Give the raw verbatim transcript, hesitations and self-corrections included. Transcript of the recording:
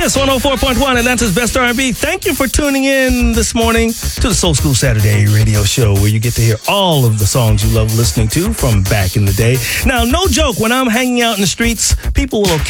Kiss one oh four point one, Atlanta's best R and B. Thank you for tuning in this morning to the Soul School Saturday radio show, where you get to hear all of the songs you love listening to from back in the day. Now, no joke, when I'm hanging out in the streets, people will